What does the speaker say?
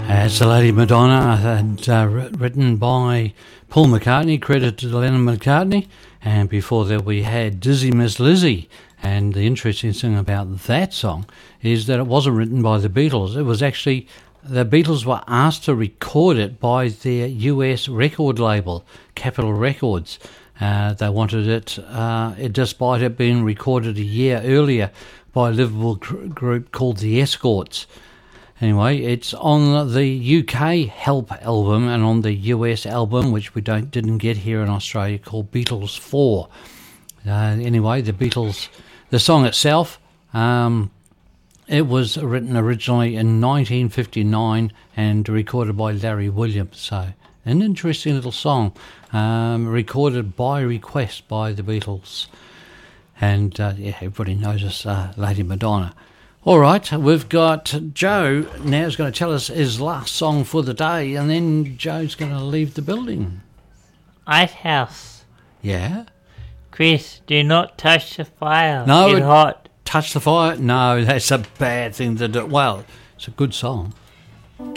As the Lady Madonna, and written by Paul McCartney, credit to Lennon-McCartney, and before that we had Dizzy Miss Lizzy. And the interesting thing about that song is that it wasn't written by the Beatles. It was actually, the Beatles were asked to record it by their US record label, Capitol Records. They wanted it, despite it being recorded a year earlier by a Liverpool group called the Escorts. Anyway, it's on the UK Help album and on the US album, which we didn't get here in Australia, called Beatles 4. Anyway, the song itself, it was written originally in 1959 and recorded by Larry Williams. So, an interesting little song, recorded by request by the Beatles. And everybody knows us, Lady Madonna. All right, we've got Joe now is going to tell us his last song for the day, and then Joe's going to leave the building. Ice House. Yeah? Chris, do not touch the fire. No. It's hot. Touch the fire? No, that's a bad thing to do. Well, it's a good song.